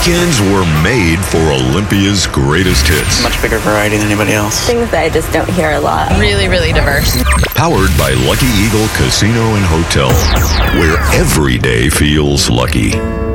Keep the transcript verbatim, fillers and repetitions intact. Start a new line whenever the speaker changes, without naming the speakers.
weekends were made for Olympia's greatest hits.
Much bigger variety than anybody else.
Things that I just don't hear a lot.
Really, really diverse.
Powered by Lucky Eagle Casino and Hotel, where every day feels lucky.